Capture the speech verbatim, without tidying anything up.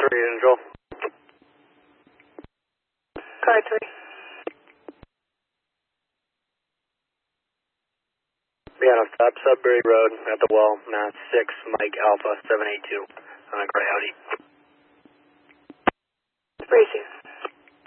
three, Angel. Car three. Be on a stop, Sudbury Road at the well, Mass six, Mike Alpha seven eight two on a gray Audi. Racing.